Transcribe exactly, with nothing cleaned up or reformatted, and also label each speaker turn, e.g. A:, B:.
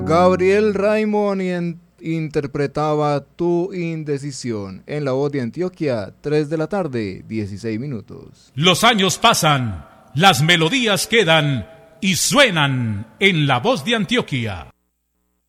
A: Gabriel Raimond en- interpretaba Tu Indecisión. En la voz de Antioquia, tres de la tarde, dieciséis minutos.
B: Los años pasan, las melodías quedan y suenan en la voz de Antioquia.